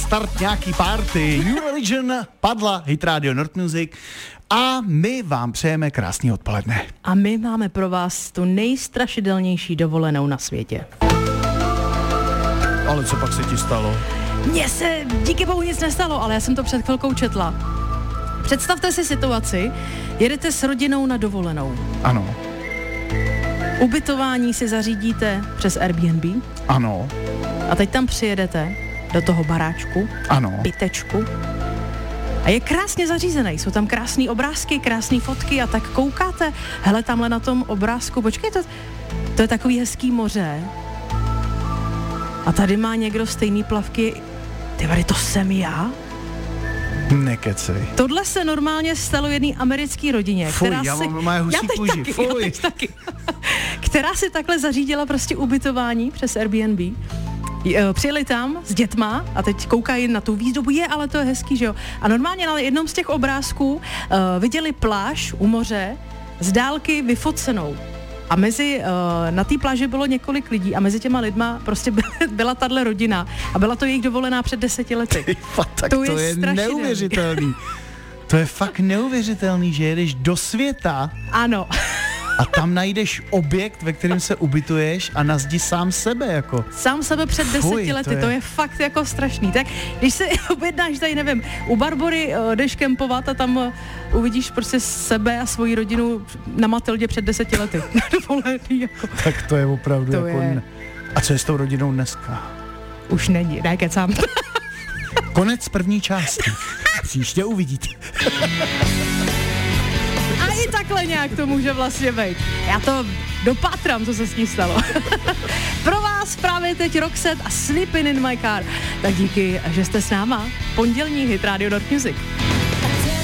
start nějaký party. New Religion padla, Hit Radio North Music a my vám přejeme krásný odpoledne. A my máme pro vás tu nejstrašidelnější dovolenou na světě. Ale co pak se ti stalo? Mně se díky bohu nic nestalo, ale já jsem to před chvilkou četla. Představte si situaci, jedete s rodinou na dovolenou. Ano. Ubytování si zařídíte přes Airbnb. Ano. A teď tam přijedete do toho baráčku, ano. bytečku. A je krásně zařízený, jsou tam krásný obrázky, krásné fotky a tak koukáte, hele, tamhle na tom obrázku, počkej, to je takový hezký moře. A tady má někdo stejný plavky, tyvady, to jsem já? Nekecej. Tohle se normálně stalo jedné americké rodině, Fuj, která já si... mám husí kůži. Já teď taky. Která si takhle zařídila prostě ubytování přes Airbnb. Přijeli tam s dětma a teď koukají na tu výzdobu, ale to je hezký, že jo. A normálně na jednom z těch obrázků viděli pláž u moře z dálky vyfocenou. A na té pláži bylo několik lidí a mezi těma lidma prostě byla tahle rodina a byla to jejich dovolená před 10 lety. Tak to je neuvěřitelný. To je fakt neuvěřitelný, že jedeš do světa. Ano. A tam najdeš objekt, ve kterém se ubytuješ a nazdí sám sebe jako. Sám sebe před 10 lety, to je fakt jako strašný. Tak když se objednáš tady, nevím, u Barbory jdeš kempovat a tam uvidíš prostě sebe a svoji rodinu na Matildě před 10 lety. Jako. Tak to je opravdu to jako... je... A co je s tou rodinou dneska? Už není, ne kecám. Konec první části. Příště uvidíte. A i takhle nějak to může vlastně být. Já to dopátrám, co se s ní stalo. Pro vás právě teď Roxette a Sleeping in my car. Tak díky, že jste s náma. Pondělní Hit Radio North Music.